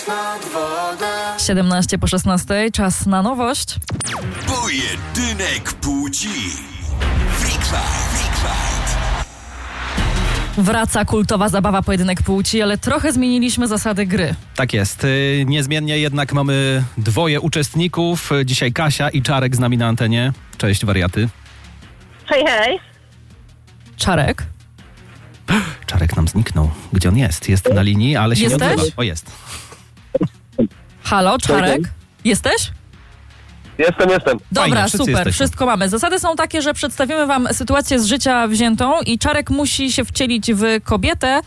17 po 16, czas na nowość. Pojedynek płci. Freak Fight. Wraca kultowa zabawa Pojedynek płci, ale trochę zmieniliśmy zasady gry. Tak jest. Niezmiennie jednak mamy dwoje uczestników. Dzisiaj Kasia i Czarek z nami na antenie. Cześć, wariaty. Hej, hej. Czarek? Czarek nam zniknął. Gdzie on jest? Jest na linii, ale się Jesteś? nie odzywa. O, jest. Halo, Czarek? Jesteś? Jestem. Dobra, Fajnie, wszyscy super, jesteśmy. wszystko mamy. Zasady są takie, że przedstawimy wam sytuację z życia wziętą i Czarek musi się wcielić w kobietę,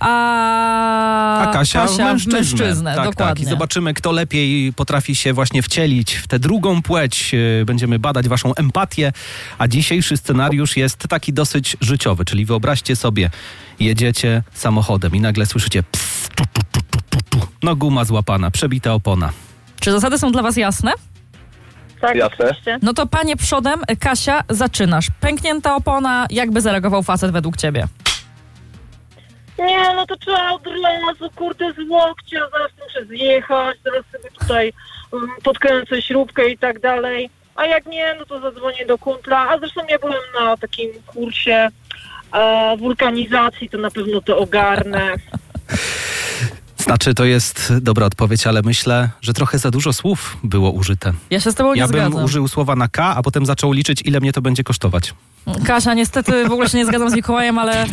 a Kasia w mężczyznę. Tak, Dokładnie. tak. I zobaczymy, kto lepiej potrafi się właśnie wcielić w tę drugą płeć. Będziemy badać waszą empatię, a dzisiejszy scenariusz jest taki dosyć życiowy, czyli wyobraźcie sobie, jedziecie samochodem i nagle słyszycie ps, tu, tu, tu, tu, tu, tu. No guma złapana, przebita opona. Czy zasady są dla was jasne? Tak, Jasne. oczywiście. No to panie przodem, Kasia, zaczynasz. Pęknięta opona, jakby zareagował facet według ciebie? Nie, no to trzeba od razu, kurde, z łokcia, zaraz muszę zjechać, zaraz sobie tutaj podkręcę śrubkę i tak dalej. A jak nie, no to zadzwonię do kumpla. A zresztą ja byłem na takim kursie wulkanizacji, to na pewno to ogarnę. Znaczy, to jest dobra odpowiedź, ale myślę, że trochę za dużo słów było użyte. Ja się z tobą nie Ja bym zgadzam. użył słowa na K, a potem zaczął liczyć, ile mnie to będzie kosztować. Kasia, niestety w ogóle się nie zgadzam z Mikołajem, ale...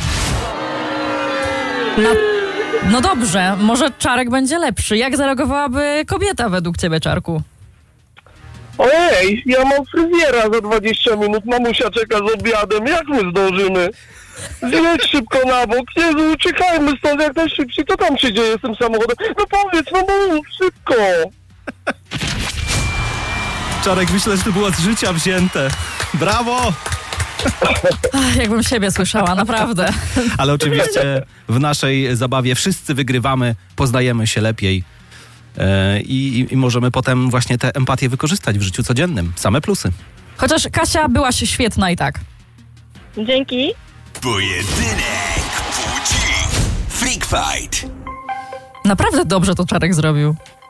No dobrze, może Czarek będzie lepszy. Jak zareagowałaby kobieta według ciebie, Czarku? Ojej, ja mam fryzjera za 20 minut, mamusia czeka z obiadem, jak my zdążymy? Zjedź szybko na bok, Jezu, uciekajmy stąd jak najszybciej, co tam się dzieje z tym samochodem? No powiedz, no mów, szybko! Czarek, myślę, że to było z życia wzięte. Brawo! Ach, jakbym siebie słyszała, naprawdę. Ale oczywiście w naszej zabawie wszyscy wygrywamy, poznajemy się lepiej i możemy potem właśnie tę empatię wykorzystać w życiu codziennym. Same plusy. Chociaż Kasia byłaś świetna i tak. Dzięki. Pojedynek płci. Freak Fight. Naprawdę dobrze to Czarek zrobił.